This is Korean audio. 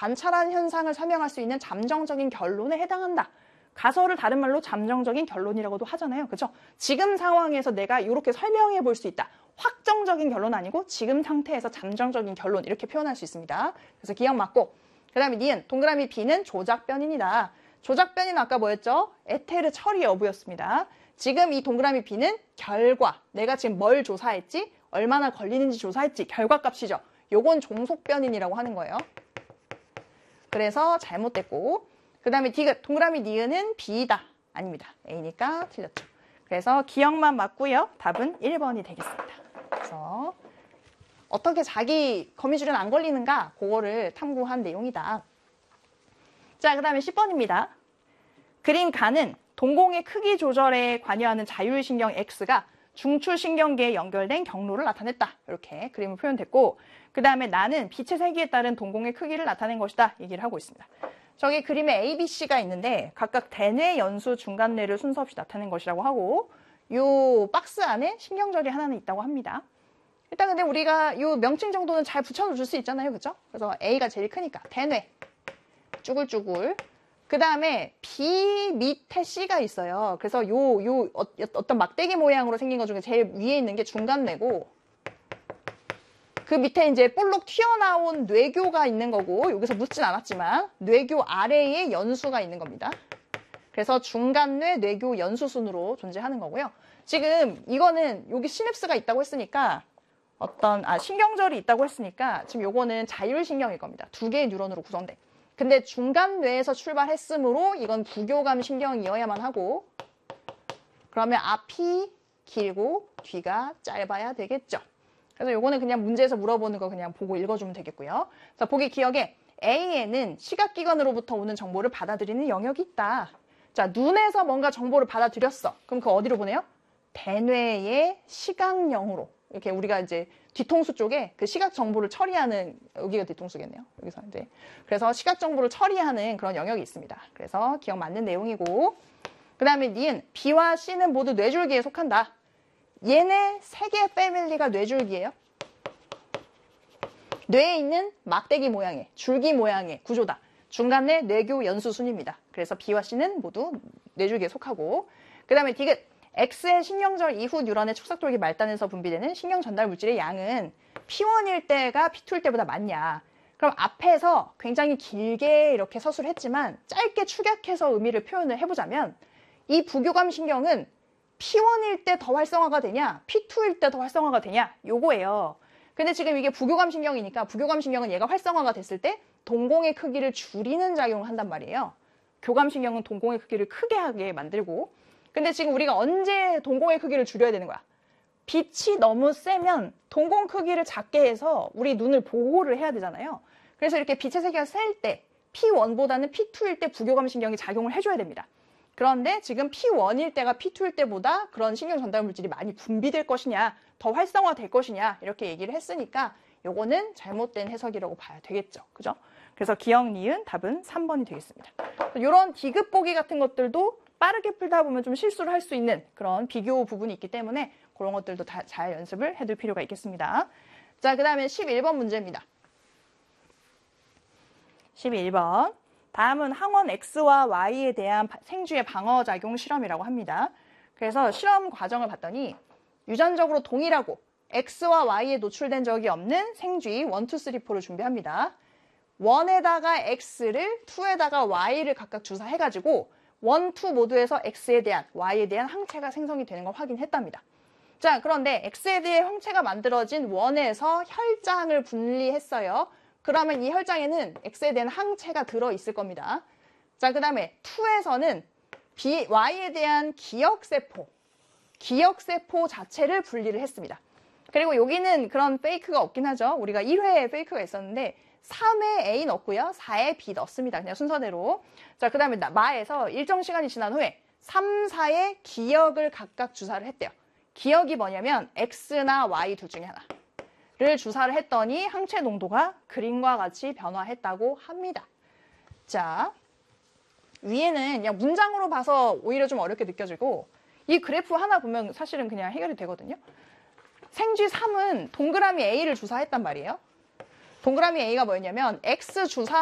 관찰한 현상을 설명할 수 있는 잠정적인 결론에 해당한다. 가설을 다른 말로 잠정적인 결론이라고도 하잖아요. 그죠? 지금 상황에서 내가 이렇게 설명해 볼 수 있다. 확정적인 결론 아니고 지금 상태에서 잠정적인 결론 이렇게 표현할 수 있습니다. 그래서 기억 맞고 그 다음에 니은 동그라미 B는 조작변인이다. 조작변인은 아까 뭐였죠? 에테르 처리 여부였습니다. 지금 이 동그라미 B는 결과, 내가 지금 뭘 조사했지? 얼마나 걸리는지 조사했지? 결과값이죠. 요건 종속변인이라고 하는 거예요. 그래서 잘못됐고 그 다음에 디귿, 동그라미 니은은 B다. 아닙니다. A니까 틀렸죠. 그래서 기억만 맞고요. 답은 1번이 되겠습니다. 그래서 어떻게 자기 거미줄은 안 걸리는가? 그거를 탐구한 내용이다. 자, 그 다음에 10번입니다. 그림 가는 동공의 크기 조절에 관여하는 자율신경 X가 중추신경계에 연결된 경로를 나타냈다. 이렇게 그림은 표현됐고 그 다음에 나는 빛의 세기에 따른 동공의 크기를 나타낸 것이다. 얘기를 하고 있습니다. 저기 그림에 A, B, C가 있는데 각각 대뇌, 연수, 중간뇌를 순서 없이 나타낸 것이라고 하고 이 박스 안에 신경절이 하나는 있다고 합니다. 일단 근데 우리가 이 명칭 정도는 잘 붙여줄 수 있잖아요. 그죠? 그래서 A가 제일 크니까 대뇌, 쭈글쭈글. 그 다음에 B 밑에 C가 있어요. 그래서 어떤 막대기 모양으로 생긴 것 중에 제일 위에 있는 게 중간뇌고 그 밑에 이제 볼록 튀어나온 뇌교가 있는 거고 여기서 묻진 않았지만 뇌교 아래에 연수가 있는 겁니다. 그래서 중간뇌, 뇌교, 연수순으로 존재하는 거고요. 지금 이거는 여기 시냅스가 있다고 했으니까 신경절이 있다고 했으니까 지금 요거는 자율신경일 겁니다. 두 개의 뉴런으로 구성돼. 근데 중간뇌에서 출발했으므로 이건 부교감 신경이어야만 하고 그러면 앞이 길고 뒤가 짧아야 되겠죠. 그래서 요거는 그냥 문제에서 물어보는 거 그냥 보고 읽어주면 되겠고요. 그래서 보기 기억에 A에는 시각기관으로부터 오는 정보를 받아들이는 영역이 있다. 자, 눈에서 뭔가 정보를 받아들였어. 그럼 그거 어디로 보내요? 대뇌의 시각령으로. 이렇게 우리가 이제 뒤통수 쪽에 그 시각 정보를 처리하는 여기가 뒤통수겠네요. 여기서 이제 그래서 시각 정보를 처리하는 그런 영역이 있습니다. 그래서 기억 맞는 내용이고 그 다음에 니은 B와 C는 모두 뇌줄기에 속한다. 얘네 세 개의 패밀리가 뇌줄기예요. 뇌에 있는 막대기 모양의 줄기 모양의 구조다. 중간에 뇌교 연수순입니다. 그래서 B와 C는 모두 뇌줄기에 속하고 그 다음에 디귿 X의 신경절 이후 뉴런의 촉삭돌기 말단에서 분비되는 신경 전달 물질의 양은 P1일 때가 P2일 때보다 많냐. 그럼 앞에서 굉장히 길게 이렇게 서술을 했지만 짧게 축약해서 의미를 표현을 해보자면 이 부교감 신경은 P1일 때 더 활성화가 되냐 P2일 때 더 활성화가 되냐 요거예요. 근데 지금 이게 부교감 신경이니까 부교감 신경은 얘가 활성화가 됐을 때 동공의 크기를 줄이는 작용을 한단 말이에요. 교감 신경은 동공의 크기를 크게 하게 만들고 근데 지금 우리가 언제 동공의 크기를 줄여야 되는 거야? 빛이 너무 세면 동공 크기를 작게 해서 우리 눈을 보호를 해야 되잖아요. 그래서 이렇게 빛의 세기가 셀 때 P1보다는 P2일 때 부교감 신경이 작용을 해줘야 됩니다. 그런데 지금 P1일 때가 P2일 때보다 그런 신경 전달 물질이 많이 분비될 것이냐, 더 활성화될 것이냐 이렇게 얘기를 했으니까 요거는 잘못된 해석이라고 봐야 되겠죠. 그죠? 그래서 기억, 니은 답은 3번이 되겠습니다. 이런 디귿 보기 같은 것들도 빠르게 풀다 보면 좀 실수를 할 수 있는 그런 비교 부분이 있기 때문에 그런 것들도 다 잘 연습을 해둘 필요가 있겠습니다. 자, 그 다음에 11번 문제입니다. 11번. 다음은 항원 X와 Y에 대한 생쥐의 방어작용 실험이라고 합니다. 그래서 실험 과정을 봤더니 유전적으로 동일하고 X와 Y에 노출된 적이 없는 생쥐 1, 2, 3, 4를 준비합니다. 1에다가 X를, 2에다가 Y를 각각 주사해가지고 1, 2 모두에서 X에 대한, Y에 대한 항체가 생성이 되는 걸 확인했답니다. 자, 그런데 X에 대해 항체가 만들어진 1에서 혈장을 분리했어요. 그러면 이 혈장에는 X에 대한 항체가 들어있을 겁니다. 자, 그 다음에 2에서는 Y에 대한 기억세포 자체를 분리를 했습니다. 그리고 여기는 그런 페이크가 없긴 하죠. 우리가 1회에 페이크가 있었는데 3회 A 넣고요. 4회 B 넣습니다. 그냥 순서대로. 자, 그 다음에 마에서 일정 시간이 지난 후에 3, 4의 기억을 각각 주사를 했대요. 기억이 뭐냐면 X나 Y 둘 중에 하나를 주사를 했더니 항체 농도가 그림과 같이 변화했다고 합니다. 자, 위에는 그냥 문장으로 봐서 오히려 좀 어렵게 느껴지고 이 그래프 하나 보면 사실은 그냥 해결이 되거든요. 생쥐 3은 동그라미 A를 주사했단 말이에요. 동그라미 A가 뭐였냐면 X 주사